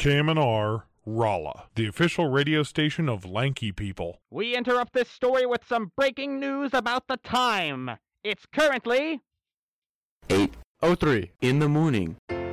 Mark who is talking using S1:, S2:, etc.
S1: KMNR, Rolla, the official radio station of Lanky People.
S2: We interrupt this story with some breaking news about the time. It's currently
S3: 8:03 in the morning.